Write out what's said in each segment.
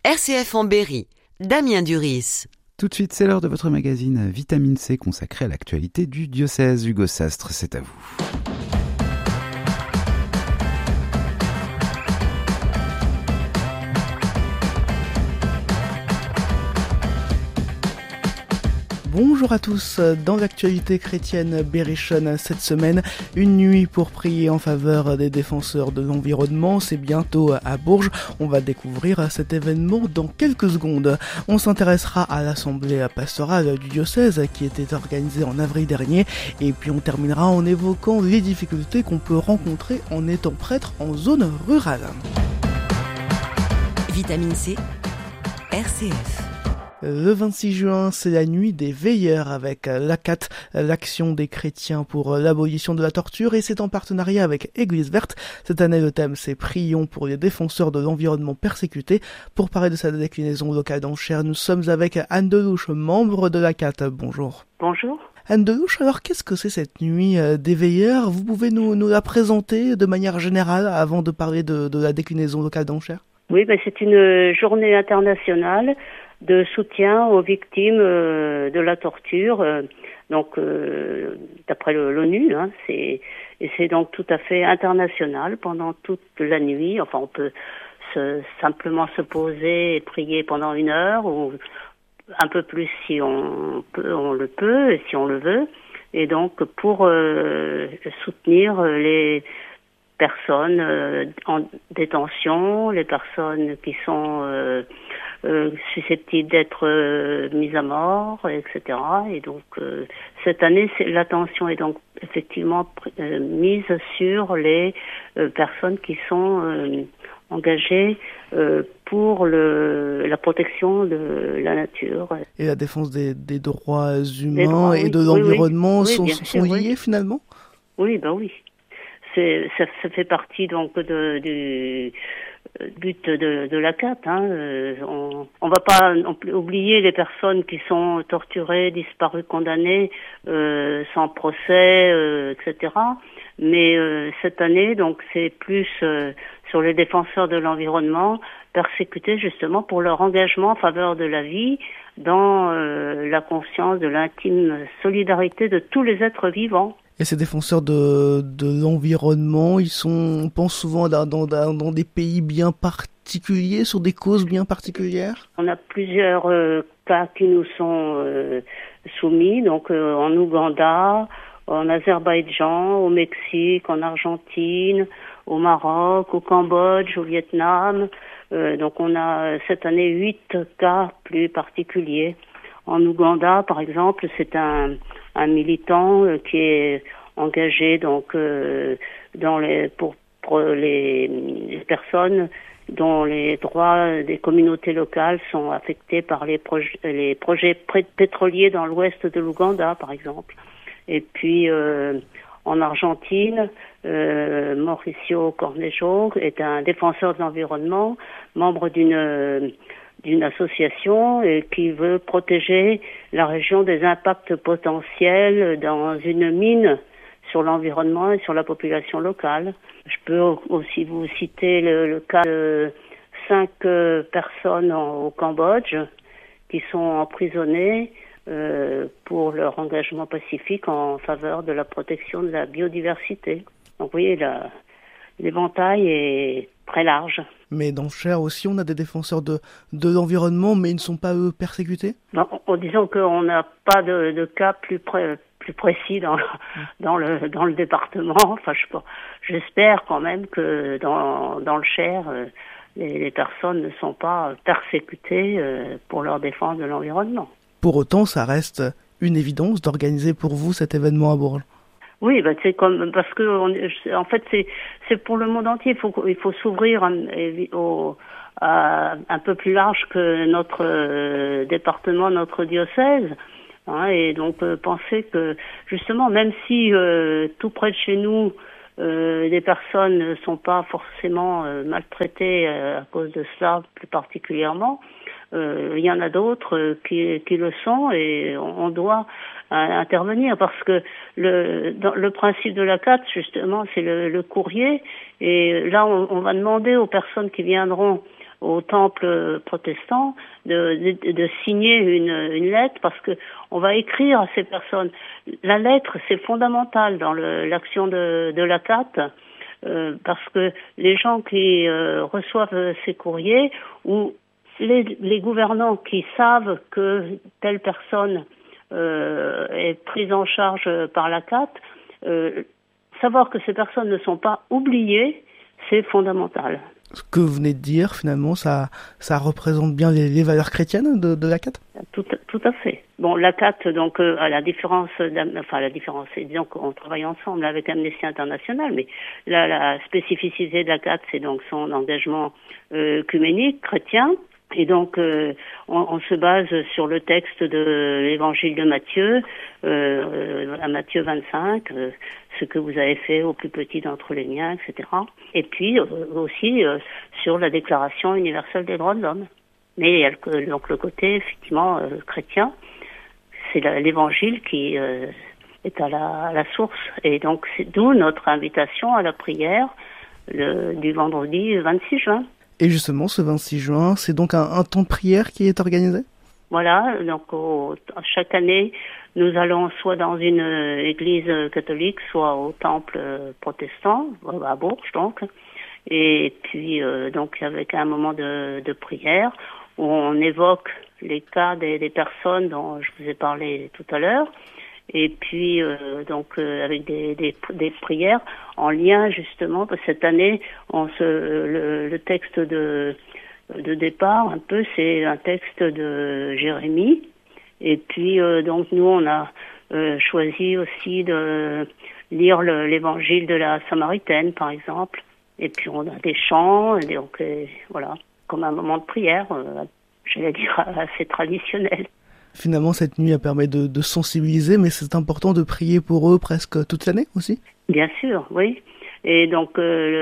RCF en Berry, Damien Duris. Tout de suite, c'est l'heure de votre magazine Vitamine C consacré à l'actualité du diocèse. Hugo Sastre, c'est à vous. Bonjour à tous, dans l'actualité chrétienne berrichonne cette semaine, une nuit pour prier en faveur des défenseurs de l'environnement, c'est bientôt à Bourges, on va découvrir cet événement dans quelques secondes. On s'intéressera à l'assemblée pastorale du diocèse qui était organisée en avril dernier, et puis on terminera en évoquant les difficultés qu'on peut rencontrer en étant prêtre en zone rurale. Vitamine C, RCF. Le 26 juin, c'est la nuit des veilleurs avec l'ACAT, l'Action des chrétiens pour l'abolition de la torture, et c'est en partenariat avec Église Verte. Cette année, le thème, c'est Prions pour les défenseurs de l'environnement persécuté. Pour parler de sa déclinaison locale d'Anchères, nous sommes avec Anne Delouche, membre de l'ACAT. Bonjour. Bonjour. Anne Delouche, alors qu'est-ce que c'est cette nuit des veilleurs? Vous pouvez nous la présenter de manière générale avant de parler de la déclinaison locale d'Anchères? Oui, c'est une journée internationale de soutien aux victimes de la torture, d'après l'ONU, et c'est donc tout à fait international pendant toute la nuit. Enfin, on peut simplement se poser et prier pendant 1 heure ou un peu plus si on le peut et si on le veut, et donc pour soutenir les personnes en détention, les personnes qui sont susceptibles d'être mises à mort, etc. Et donc cette année, l'attention est donc effectivement mise sur les personnes qui sont engagées pour la protection de la nature. Et la défense des droits humains et de l'environnement sont liés finalement? Oui, oui. Ça fait partie donc du but de l'ACAT. On va pas non plus oublier les personnes qui sont torturées, disparues, condamnées, sans procès, etc. Mais cette année, donc, c'est plus sur les défenseurs de l'environnement, persécutés justement pour leur engagement en faveur de la vie, dans la conscience de l'intime solidarité de tous les êtres vivants. Et ces défenseurs de l'environnement, on pense souvent dans des pays bien particuliers, sur des causes bien particulières? On a plusieurs cas qui nous sont soumis, donc en Ouganda, en Azerbaïdjan, au Mexique, en Argentine, au Maroc, au Cambodge, au Vietnam. Donc on a cette année 8 cas plus particuliers. En Ouganda, par exemple, c'est un militant qui est engagé donc pour les personnes dont les droits des communautés locales sont affectés par les projets pétroliers dans l'ouest de l'Ouganda, par exemple. Et puis en Argentine, Mauricio Cornejo est un défenseur de l'environnement, membre d'une association qui veut protéger la région des impacts potentiels dans une mine sur l'environnement et sur la population locale. Je peux aussi vous citer le cas de 5 personnes au Cambodge qui sont emprisonnées pour leur engagement pacifique en faveur de la protection de la biodiversité. Donc vous voyez, l'éventail est très large. Mais dans Cher aussi, on a des défenseurs de l'environnement, mais ils ne sont pas, eux, persécutés? En disant qu'on n'a pas de cas plus précis dans le département. Enfin, j'espère quand même que dans le Cher, les personnes ne sont pas persécutées pour leur défense de l'environnement. Pour autant, ça reste une évidence d'organiser pour vous cet événement à Bourges. Oui, c'est comme parce que en fait c'est pour le monde entier. Il faut s'ouvrir un peu plus large que notre département, notre diocèse, et donc penser que justement, même si tout près de chez nous les personnes ne sont pas forcément maltraitées à cause de cela plus particulièrement, il y en a d'autres qui le sont, et on doit intervenir parce que le principe de l'ACAT, justement, c'est le courrier, et là on va demander aux personnes qui viendront au temple protestant de signer une lettre, parce que on va écrire à ces personnes. La lettre, c'est fondamental dans l'action de l'ACAT, parce que les gens qui reçoivent ces courriers, ou les gouvernants qui savent que telle personne est prise en charge par l'ACAT, savoir que ces personnes ne sont pas oubliées, c'est fondamental. Ce que vous venez de dire, finalement, ça représente bien les valeurs chrétiennes de l'ACAT ? Tout à fait. Bon, l'ACAT, donc, à la différence, c'est disons qu'on travaille ensemble avec Amnesty International, mais la spécificité de l'ACAT, c'est donc son engagement œcuménique, chrétien. Et donc, on se base sur le texte de l'évangile de Matthieu, à Matthieu 25, ce que vous avez fait au plus petit d'entre les miens, etc. Et puis aussi sur la Déclaration universelle des droits de l'homme. Mais il y a donc le côté effectivement chrétien, c'est l'évangile qui est à la source. Et donc c'est d'où notre invitation à la prière du vendredi 26 juin. Et justement, ce 26 juin, c'est donc un temps de prière qui est organisé ? Voilà, donc chaque année, nous allons soit dans une église catholique, soit au temple protestant, à Bourges donc, et puis donc avec un moment de prière où on évoque les cas des personnes dont je vous ai parlé tout à l'heure, et puis donc avec des prières en lien justement, parce que cette année le texte de départ un peu, c'est un texte de Jérémie, et puis donc nous on a choisi aussi de lire l'évangile de la Samaritaine par exemple, et puis on a des chants, et donc voilà, comme un moment de prière, j'allais dire assez traditionnel. Finalement, cette nuit, elle permet de sensibiliser, mais c'est important de prier pour eux presque toute l'année aussi ? Bien sûr, oui. Et donc,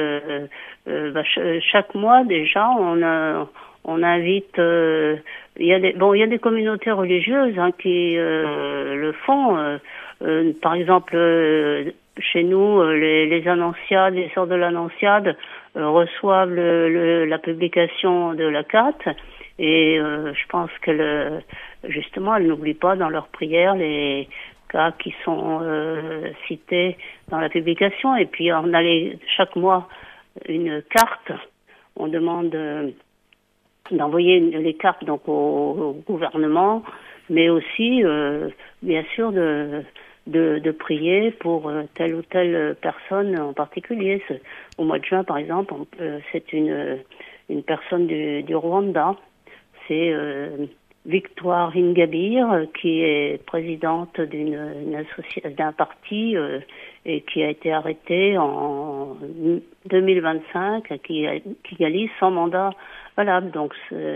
chaque mois, déjà, on invite... il y a des communautés religieuses qui le font. Par exemple, chez nous, les Annonciades, les Sœurs de l'Annonciade reçoivent la publication de l'ACAT. Et je pense qu'elles n'oublient pas dans leurs prières les cas qui sont cités dans la publication. Et puis on a chaque mois une carte. On demande d'envoyer les cartes donc au gouvernement, mais aussi bien sûr de prier pour telle ou telle personne en particulier. Au mois de juin, par exemple, c'est une personne du Rwanda. C'est Victoire Ingabire, qui est présidente d'un parti et qui a été arrêtée en 2025, qui réalise son mandat valable. Donc,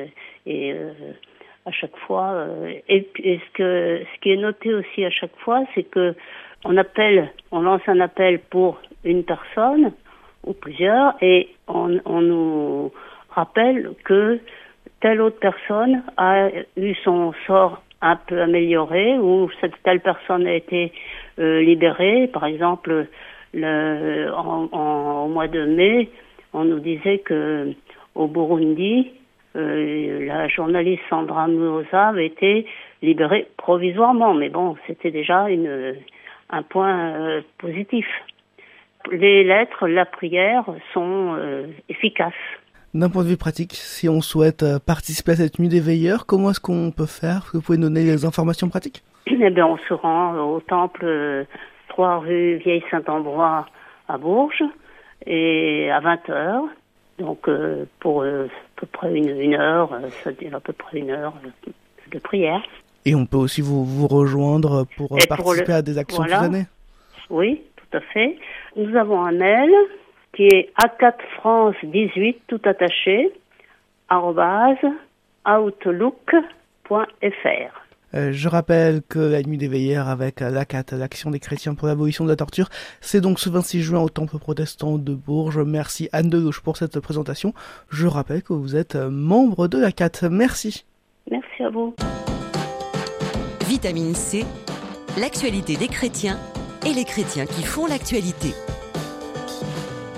à chaque fois, et ce qui est noté aussi à chaque fois, c'est que on lance un appel pour une personne ou plusieurs, et on nous rappelle que telle autre personne a eu son sort un peu amélioré, ou telle personne a été libérée. Par exemple, au mois de mai, on nous disait que au Burundi, la journaliste Sandra Muoza avait été libérée provisoirement. Mais bon, c'était déjà un point positif. Les lettres, la prière sont efficaces. D'un point de vue pratique, si on souhaite participer à cette nuit des veilleurs, comment est-ce qu'on peut faire ? Est-ce que vous pouvez donner les informations pratiques ? Eh bien, on se rend au temple 3 rue Vieille-Saint-Ambroise à Bourges, et à 20h. Donc, pour à peu près une heure, ça dure à peu près une heure de prière. Et on peut aussi vous rejoindre pour participer à des actions toute l'année ? Oui, tout à fait. Nous avons un mail qui est acatfrance18, tout attaché, @outlook.fr. Je rappelle que la nuit des veilleurs avec l'ACAT, l'Action des chrétiens pour l'abolition de la torture, c'est donc ce 26 juin au Temple protestant de Bourges. Merci Anne Delouche pour cette présentation. Je rappelle que vous êtes membre de l'ACAT. Merci. Merci à vous. Vitamine C, l'actualité des chrétiens et les chrétiens qui font l'actualité.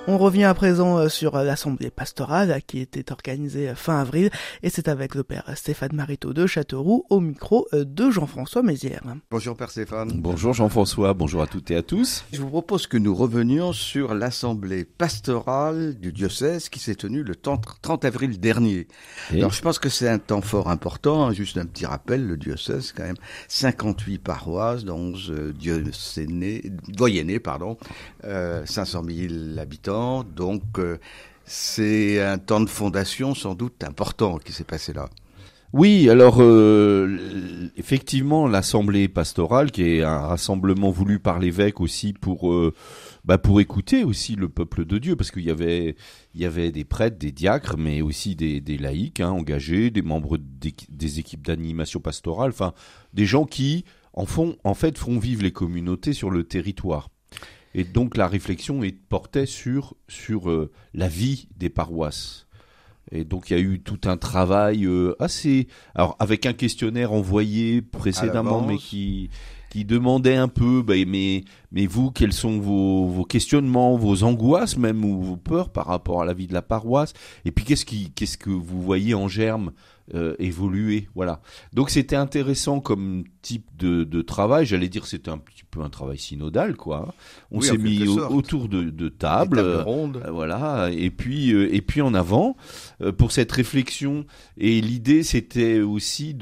On revient à présent sur l'assemblée pastorale qui était organisée fin avril et c'est avec le père Stéphane Mariteau de Châteauroux au micro de Jean-François Mézières. Bonjour Père Stéphane. Bonjour Jean-François, bonjour à toutes et à tous. Je vous propose que nous revenions sur l'assemblée pastorale du diocèse qui s'est tenue le 30 avril dernier. Alors je pense que c'est un temps fort important, juste un petit rappel, le diocèse quand même, 58 paroisses, 11 doyennés, 500 000 habitants, donc c'est un temps de fondation sans doute important qui s'est passé là. Oui, alors effectivement, l'assemblée pastorale, qui est un rassemblement voulu par l'évêque aussi pour écouter aussi le peuple de Dieu, parce qu'il y avait des prêtres, des diacres, mais aussi des laïcs engagés, des membres des équipes d'animation pastorale, enfin des gens qui font vivre les communautés sur le territoire. Et donc la réflexion portait sur la vie des paroisses. Et donc il y a eu tout un travail alors avec un questionnaire envoyé précédemment, mais qui demandait un peu, mais vous, quels sont vos questionnements, vos angoisses même, ou vos peurs par rapport à la vie de la paroisse, et puis qu'est-ce que vous voyez en germe évoluer, voilà. Donc c'était intéressant comme type de travail, j'allais dire c'était un petit peu un travail synodal, quoi. On s'est mis autour de table ronde. Voilà, et puis en avant pour cette réflexion, et l'idée c'était aussi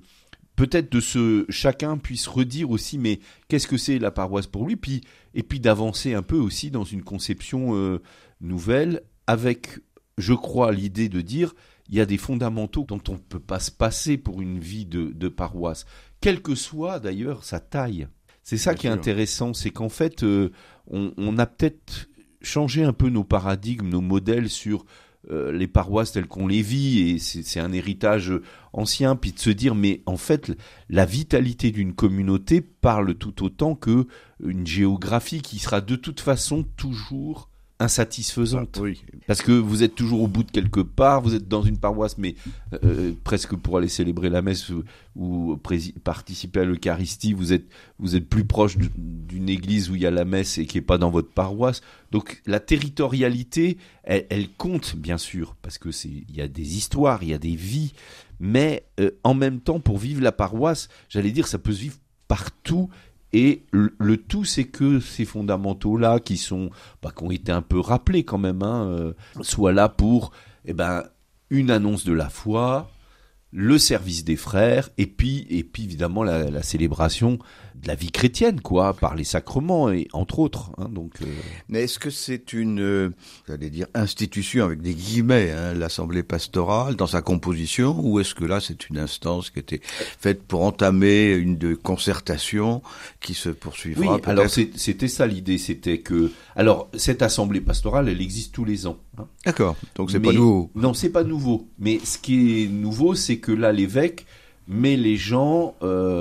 chacun puisse redire aussi, mais qu'est-ce que c'est la paroisse pour lui, et puis d'avancer un peu aussi dans une conception nouvelle, avec, je crois, l'idée de dire, il y a des fondamentaux dont on ne peut pas se passer pour une vie de paroisse, quelle que soit d'ailleurs sa taille. C'est ça qui est intéressant, c'est qu'en fait, on a peut-être changé un peu nos paradigmes, nos modèles sur les paroisses telles qu'on les vit, et c'est un héritage ancien, puis de se dire, mais en fait, la vitalité d'une communauté parle tout autant que une géographie qui sera de toute façon toujours insatisfaisante. Oui. Parce que vous êtes toujours au bout de quelque part, vous êtes dans une paroisse, mais presque pour aller célébrer la messe ou participer à l'Eucharistie, vous êtes plus proche d'une église où il y a la messe et qui est pas dans votre paroisse. Donc la territorialité, elle compte bien sûr, parce que il y a des histoires, il y a des vies, mais en même temps, pour vivre la paroisse, j'allais dire, ça peut se vivre partout. Et le tout, c'est que ces fondamentaux-là, qui ont été un peu rappelés quand même, soient là pour, une annonce de la foi, le service des frères, et puis évidemment la célébration de la vie chrétienne, quoi, par les sacrements, et entre autres. Mais est-ce que c'est une, institution avec des guillemets, l'assemblée pastorale dans sa composition, ou est-ce que là c'est une instance qui était faite pour entamer une concertation qui se poursuivra? Oui, peut-être. Alors c'était ça l'idée, c'était que, alors cette assemblée pastorale, elle existe tous les ans. D'accord, donc pas nouveau. Non, c'est pas nouveau. Mais ce qui est nouveau, c'est que là, l'évêque met les gens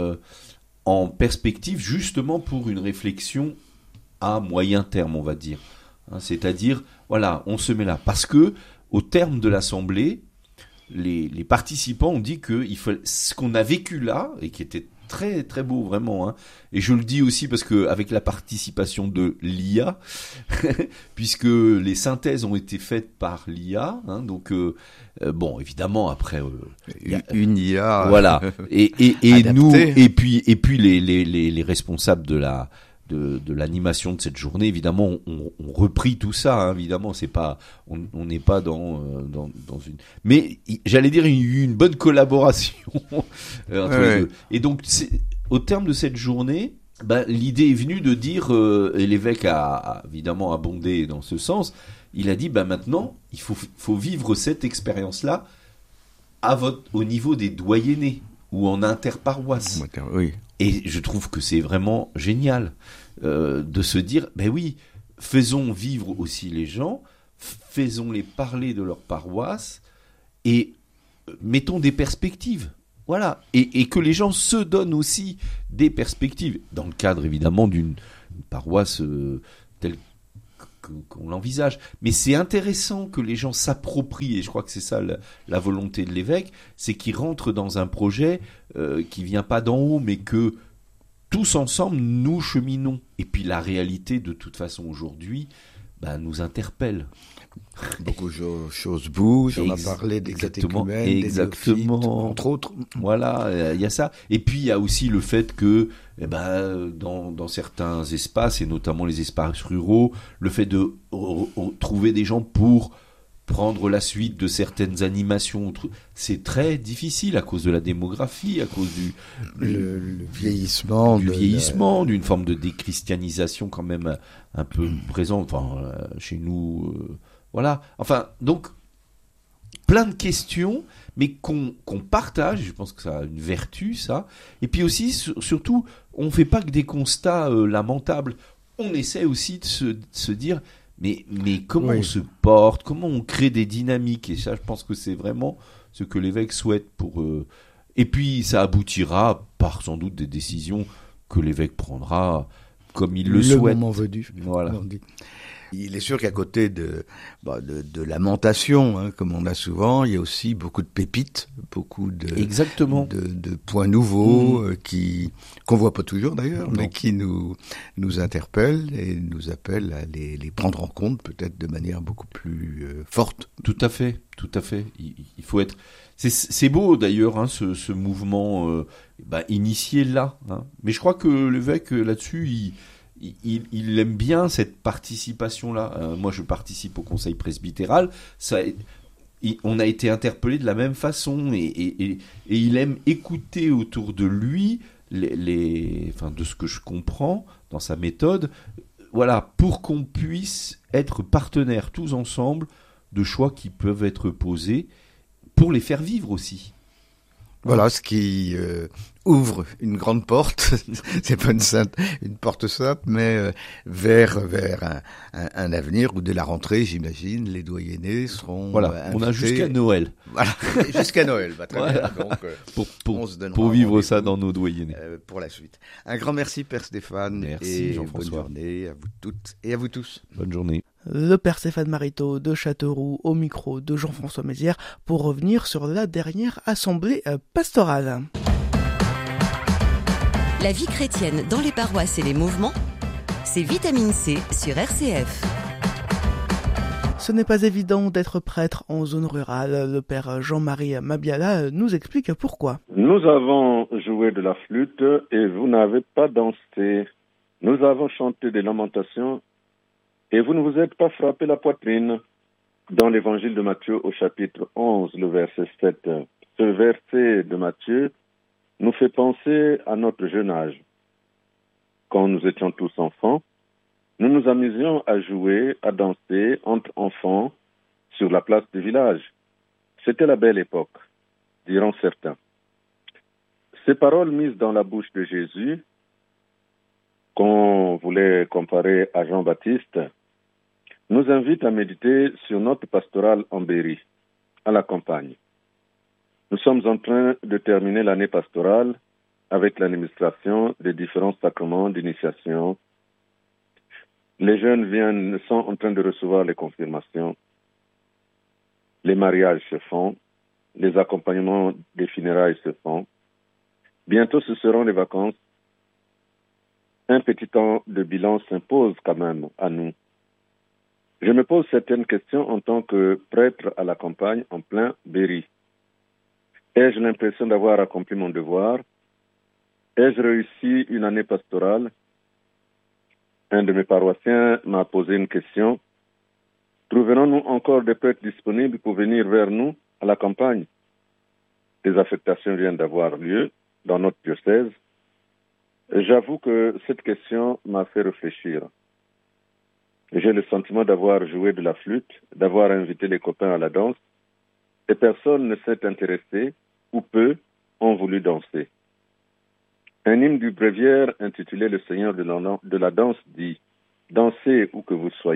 en perspective, justement pour une réflexion à moyen terme, on va dire. C'est-à-dire, voilà, on se met là. Parce que, au terme de l'assemblée, les participants ont dit que ce qu'on a vécu là, et qui était très très beau vraiment, et je le dis aussi parce que avec la participation de l'IA, puisque les synthèses ont été faites par l'IA, donc évidemment après une IA, voilà, et nous et puis les responsables de l'animation de cette journée, évidemment, ont repris tout ça. Évidemment, c'est pas, on n'est pas dans une. Mais j'allais dire, il y a eu une bonne collaboration entre les deux. Et donc, au terme de cette journée, l'idée est venue de dire, et l'évêque a évidemment abondé dans ce sens. Il a dit, maintenant, il faut vivre cette expérience-là au niveau des doyennés ou en interparoisse. Oui. Et je trouve que c'est vraiment génial de se dire, oui, faisons vivre aussi les gens, faisons-les parler de leur paroisse et mettons des perspectives. Voilà. Et que les gens se donnent aussi des perspectives, dans le cadre évidemment d'une paroisse telle qu'on l'envisage. Mais c'est intéressant que les gens s'approprient, et je crois que c'est ça la volonté de l'évêque, c'est qu'ils rentrent dans un projet qui vient pas d'en haut, mais que tous ensemble, nous cheminons. Et puis la réalité, de toute façon, aujourd'hui, nous interpelle. Beaucoup de choses bougent, on a parlé des catéchumènes, des néophytes, entre autres. Voilà, il y a ça. Et puis il y a aussi le fait que dans certains espaces, et notamment les espaces ruraux, le fait de trouver des gens pour prendre la suite de certaines animations, c'est très difficile à cause de la démographie, à cause le vieillissement, d'une forme de déchristianisation quand même un peu présente, chez nous, voilà. Enfin, donc plein de questions, mais qu'on partage. Je pense que ça a une vertu, ça. Et puis aussi, surtout, on fait pas que des constats lamentables. On essaie aussi de se dire. Mais comment on se porte, comment on crée des dynamiques, et ça, je pense que c'est vraiment ce que l'évêque souhaite pour. Et puis, ça aboutira par sans doute des décisions que l'évêque prendra comme il le souhaite. Le moment venu. Voilà. Il est sûr qu'à côté de lamentations, comme on a souvent, il y a aussi beaucoup de pépites, beaucoup de points nouveaux qu'on voit pas toujours d'ailleurs, mais qui nous interpellent et nous appellent à les prendre en compte peut-être de manière beaucoup plus forte. Tout à fait. Il faut être. C'est beau d'ailleurs ce mouvement initié là. Mais je crois que l'évêque là-dessus il aime bien cette participation-là. Moi, je participe au conseil presbytéral. On a été interpellés de la même façon, et il aime écouter autour de lui de ce que je comprends dans sa méthode. Voilà, pour qu'on puisse être partenaires tous ensemble de choix qui peuvent être posés pour les faire vivre aussi. Voilà, ce qui ouvre une grande porte, c'est pas une porte simple, mais vers un avenir où dès la rentrée, j'imagine, les doyennés seront voilà, on a jusqu'à Noël. Voilà, jusqu'à Noël, très voilà. bien. Donc, pour vivre ça dans nos doyennés. Pour la suite. Un grand merci, Père Stéphane. Merci, Jean-François. Bonne journée à vous toutes et à vous tous. Bonne journée. Le Père Stéphane Marito de Châteauroux au micro de Jean-François Mézières pour revenir sur la dernière assemblée pastorale. La vie chrétienne dans les paroisses et les mouvements, c'est Vitamine C sur RCF. Ce n'est pas évident d'être prêtre en zone rurale. Le Père Jean-Marie Mabiala nous explique pourquoi. Nous avons joué de la flûte et vous n'avez pas dansé. Nous avons chanté des lamentations et vous ne vous êtes pas frappé la poitrine. Dans l'évangile de Matthieu au chapitre 11, le verset 7, ce verset de Matthieu nous fait penser à notre jeune âge. Quand nous étions tous enfants, nous nous amusions à jouer, à danser entre enfants sur la place du village. C'était la belle époque, diront certains. Ces paroles mises dans la bouche de Jésus, qu'on voulait comparer à Jean-Baptiste, nous invitent à méditer sur notre pastorale en Berry, à la campagne. Nous sommes en train de terminer l'année pastorale avec l'administration des différents sacrements d'initiation. Les jeunes sont en train de recevoir les confirmations. Les mariages se font. Les accompagnements des funérailles se font. Bientôt, ce seront les vacances. Un petit temps de bilan s'impose quand même à nous. Je me pose certaines questions en tant que prêtre à la campagne en plein Berry. Ai-je l'impression d'avoir accompli mon devoir? Ai-je réussi une année pastorale? Un de mes paroissiens m'a posé une question. Trouverons-nous encore des prêtres disponibles pour venir vers nous à la campagne? Des affectations viennent d'avoir lieu dans notre diocèse. J'avoue que cette question m'a fait réfléchir. J'ai le sentiment d'avoir joué de la flûte, d'avoir invité les copains à la danse, et personne ne s'est intéressé, ou peu, ont voulu danser. Un hymne du bréviaire intitulé « Le Seigneur de la danse » dit « Dansez où que vous soyez ».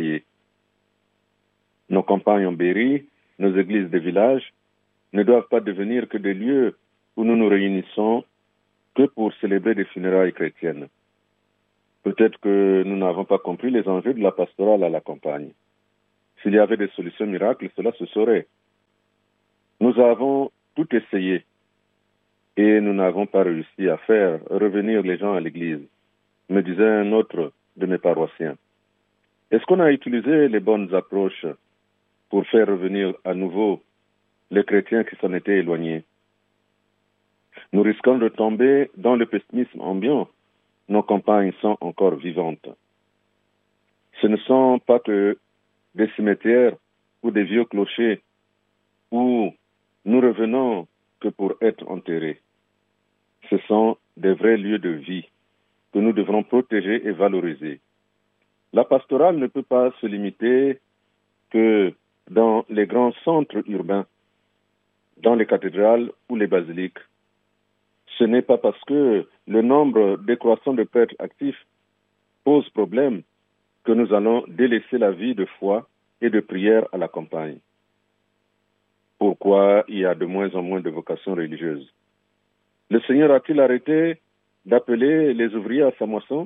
Nos campagnes en Berry, nos églises de village, ne doivent pas devenir que des lieux où nous nous réunissons que pour célébrer des funérailles chrétiennes. Peut-être que nous n'avons pas compris les enjeux de la pastorale à la campagne. S'il y avait des solutions miracles, cela se saurait. Nous avons tout essayé et nous n'avons pas réussi à faire revenir les gens à l'église, me disait un autre de mes paroissiens. Est-ce qu'on a utilisé les bonnes approches pour faire revenir à nouveau les chrétiens qui s'en étaient éloignés? Nous risquons de tomber dans le pessimisme ambiant. Nos campagnes sont encore vivantes. Ce ne sont pas que des cimetières ou des vieux clochers où nous revenons que pour être enterrés. Ce sont des vrais lieux de vie que nous devrons protéger et valoriser. La pastorale ne peut pas se limiter que dans les grands centres urbains, dans les cathédrales ou les basiliques. Ce n'est pas parce que le nombre décroissant de prêtres actifs pose problème que nous allons délaisser la vie de foi et de prière à la campagne. Pourquoi il y a de moins en moins de vocations religieuses? Le Seigneur a-t-il arrêté d'appeler les ouvriers à sa moisson?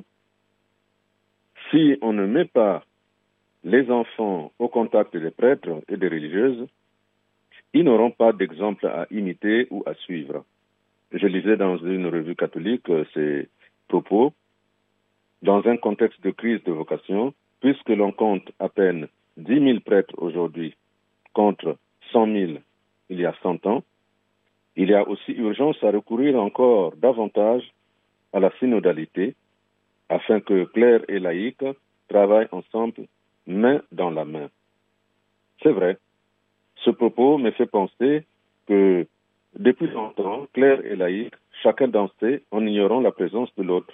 Si on ne met pas les enfants au contact des prêtres et des religieuses, ils n'auront pas d'exemple à imiter ou à suivre. Je lisais dans une revue catholique ces propos. Dans un contexte de crise de vocation, puisque l'on compte à peine 10 000 prêtres aujourd'hui contre 100 000 il y a 100 ans, il y a aussi urgence à recourir encore davantage à la synodalité afin que clercs et laïcs travaillent ensemble, main dans la main. C'est vrai, ce propos me fait penser que depuis longtemps, clercs et laïcs, chacun dansait en ignorant la présence de l'autre.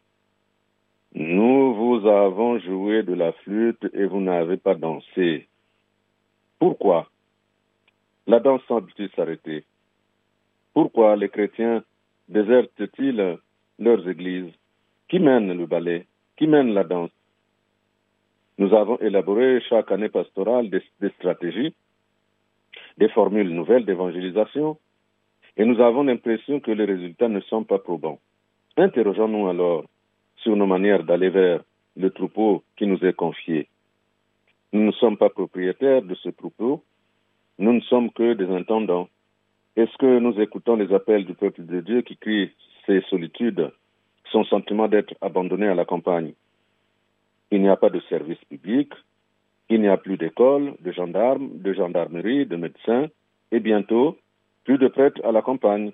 Nous vous avons joué de la flûte et vous n'avez pas dansé. Pourquoi? La danse semble-t-il s'arrêter? Pourquoi les chrétiens désertent-ils leurs églises? Qui mène le ballet? Qui mène la danse? Nous avons élaboré chaque année pastorale des stratégies, des formules nouvelles d'évangélisation, et nous avons l'impression que les résultats ne sont pas probants. Interrogeons-nous alors sur nos manières d'aller vers le troupeau qui nous est confié. Nous ne sommes pas propriétaires de ce troupeau, nous ne sommes que des intendants. Est-ce que nous écoutons les appels du peuple de Dieu qui crie ses solitudes, son sentiment d'être abandonné à la campagne? Il n'y a pas de service public, il n'y a plus d'école, de gendarmes, de gendarmerie, de médecins, et bientôt, plus de prêtres à la campagne.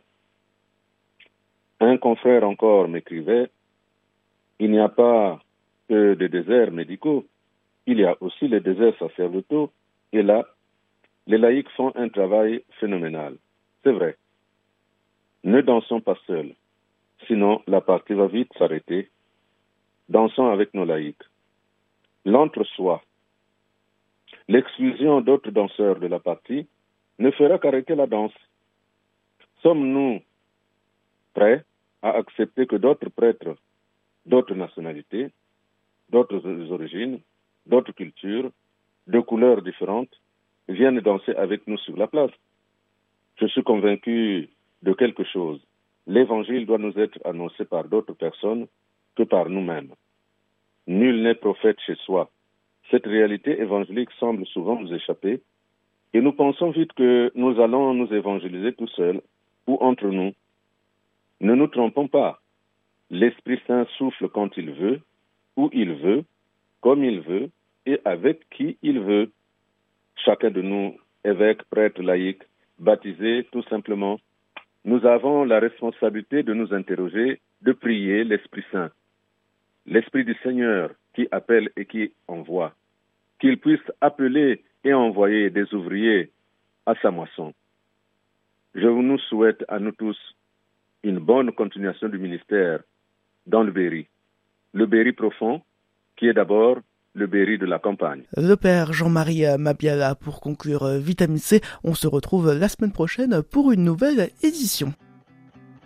Un confrère encore m'écrivait, il n'y a pas que des déserts médicaux, il y a aussi les déserts sacerdotaux, et là, les laïcs font un travail phénoménal. C'est vrai. Ne dansons pas seuls, sinon la partie va vite s'arrêter. Dansons avec nos laïcs. L'entre-soi, l'exclusion d'autres danseurs de la partie ne fera qu'arrêter la danse. Sommes-nous prêts à accepter que d'autres prêtres, d'autres nationalités, d'autres origines, d'autres cultures, de couleurs différentes, viennent danser avec nous sur la place? Je suis convaincu de quelque chose. L'évangile doit nous être annoncé par d'autres personnes que par nous-mêmes. Nul n'est prophète chez soi. Cette réalité évangélique semble souvent nous échapper et nous pensons vite que nous allons nous évangéliser tout seuls ou entre nous. Ne nous trompons pas. L'Esprit Saint souffle quand il veut, où il veut, comme il veut et avec qui il veut. Chacun de nous, évêques, prêtres, laïcs, baptisés tout simplement, nous avons la responsabilité de nous interroger, de prier l'Esprit Saint. L'Esprit du Seigneur qui appelle et qui envoie, qu'il puisse appeler et envoyer des ouvriers à sa moisson. Je nous souhaite à nous tous une bonne continuation du ministère dans le Berry profond, qui est d'abord le Berry de la campagne. Le père Jean-Marie Mabiala pour conclure Vitamine C. On se retrouve la semaine prochaine pour une nouvelle édition.